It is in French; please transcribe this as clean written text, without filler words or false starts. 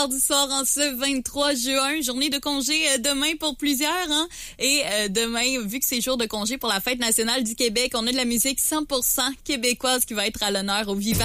Du soir en ce 23 juin, journée de congé demain pour plusieurs, hein? Et demain, vu que c'est jour de congé pour la fête nationale du Québec, on a de la musique 100% québécoise qui va être à l'honneur au vivant.